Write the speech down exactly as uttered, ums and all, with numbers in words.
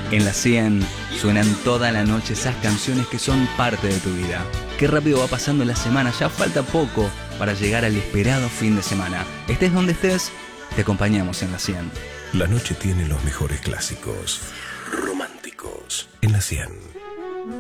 En la cien suenan toda la noche esas canciones que son parte de tu vida. Qué rápido va pasando la semana, ya falta poco para llegar al esperado fin de semana. Estés donde estés, te acompañamos en la cien. La noche tiene los mejores clásicos románticos en la cien.